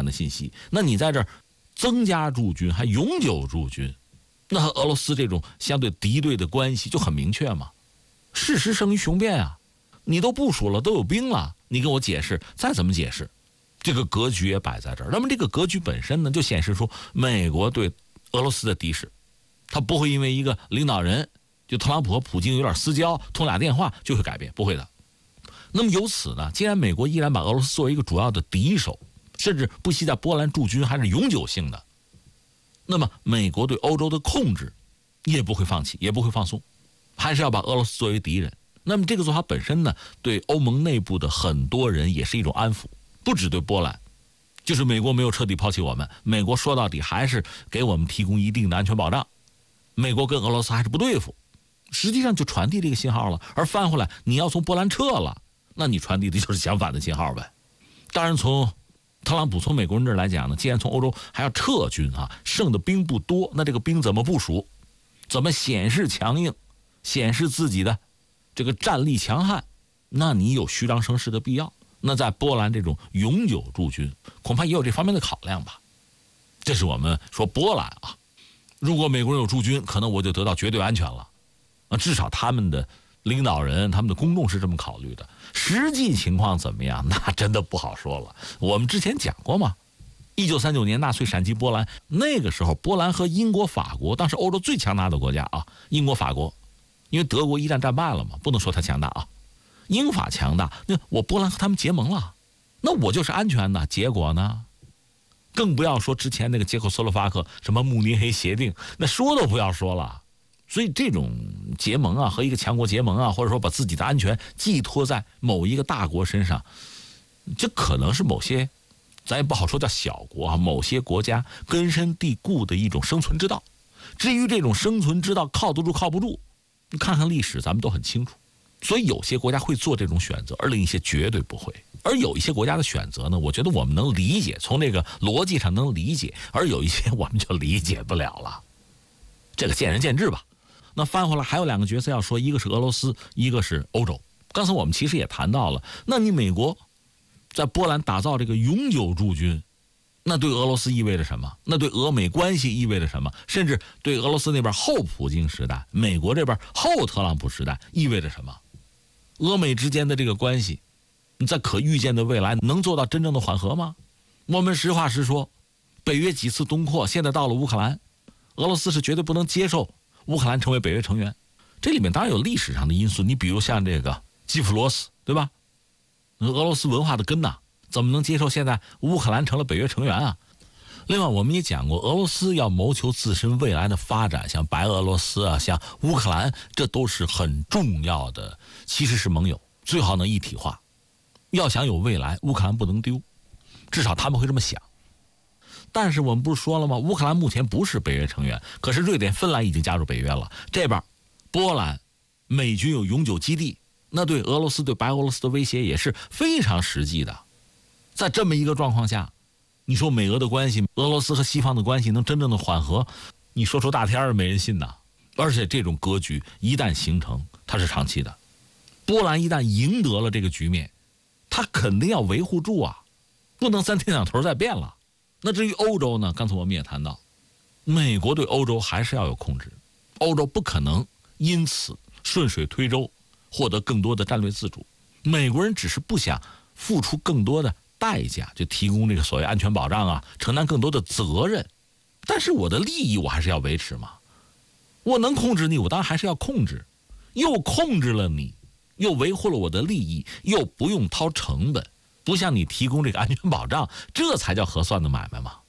反的信息。那你在这儿增加驻军，还永久驻军，那和俄罗斯这种相对敌对的关系就很明确嘛。事实胜于雄辩啊，你都部署了，都有兵了，你跟我解释，再怎么解释，这个格局也摆在这儿。那么这个格局本身呢，就显示出美国对俄罗斯的敌视，他不会因为一个领导人，就特朗普和普京有点私交，通俩电话就会改变，不会的。那么由此呢，既然美国依然把俄罗斯作为一个主要的敌手，甚至不惜在波兰驻军，还是永久性的，那么美国对欧洲的控制也不会放弃，也不会放松，还是要把俄罗斯作为敌人。那么这个做法本身呢，对欧盟内部的很多人也是一种安抚，不只对波兰，就是美国没有彻底抛弃我们，美国说到底还是给我们提供一定的安全保障，美国跟俄罗斯还是不对付，实际上就传递这个信号了。而翻回来，你要从波兰撤了，那你传递的就是相反的信号呗。当然从特朗普从美国人这儿来讲呢，既然从欧洲还要撤军啊，剩的兵不多，那这个兵怎么部署，怎么显示强硬，显示自己的这个战力强悍，那你有虚张声势的必要。那在波兰这种永久驻军，恐怕也有这方面的考量吧。这是我们说波兰啊，如果美国人有驻军，可能我就得到绝对安全了啊，至少他们的领导人，他们的公众是这么考虑的。实际情况怎么样，那真的不好说了。我们之前讲过嘛，1939年纳粹闪击波兰，那个时候波兰和英国、法国，当时欧洲最强大的国家啊，英国、法国，因为德国一战战败了嘛，不能说它强大啊。英法强大，那我波兰和他们结盟了，那我就是安全的。结果呢，更不要说之前那个捷克斯洛伐克什么慕尼黑协定，那说都不要说了。所以这种结盟啊，和一个强国结盟啊，或者说把自己的安全寄托在某一个大国身上，这可能是某些咱也不好说叫小国啊，某些国家根深蒂固的一种生存之道。至于这种生存之道靠得住靠不住，你看看历史咱们都很清楚。所以有些国家会做这种选择，而另一些绝对不会。而有一些国家的选择呢，我觉得我们能理解，从这个逻辑上能理解，而有一些我们就理解不了了。这个见仁见智吧。那翻回来还有两个角色要说，一个是俄罗斯，一个是欧洲。刚才我们其实也谈到了，那你美国在波兰打造这个永久驻军，那对俄罗斯意味着什么？那对俄美关系意味着什么？甚至对俄罗斯那边后普京时代，美国这边后特朗普时代意味着什么？俄美之间的这个关系，在可预见的未来能做到真正的缓和吗？我们实话实说，北约几次东扩，现在到了乌克兰，俄罗斯是绝对不能接受乌克兰成为北约成员。这里面当然有历史上的因素，你比如像这个基辅罗斯，对吧？俄罗斯文化的根呐，怎么能接受现在乌克兰成了北约成员啊？另外我们也讲过，俄罗斯要谋求自身未来的发展，像白俄罗斯啊，像乌克兰，这都是很重要的，其实是盟友，最好能一体化。要想有未来，乌克兰不能丢，至少他们会这么想。但是我们不是说了吗？乌克兰目前不是北约成员，可是瑞典、芬兰已经加入北约了。这边波兰美军有永久基地，那对俄罗斯、对白俄罗斯的威胁也是非常实际的。在这么一个状况下，你说美俄的关系，俄罗斯和西方的关系能真正的缓和，你说出大天儿没人信呐。而且这种格局一旦形成，它是长期的。波兰一旦赢得了这个局面，它肯定要维护住啊，不能3天2头再变了。那至于欧洲呢？刚才我们也谈到，美国对欧洲还是要有控制，欧洲不可能因此顺水推舟，获得更多的战略自主。美国人只是不想付出更多的代价，就提供这个所谓安全保障啊，承担更多的责任。但是我的利益我还是要维持嘛，我能控制你，我当然还是要控制，又控制了你，又维护了我的利益，又不用掏成本，不向你提供这个安全保障，这才叫合算的买卖嘛。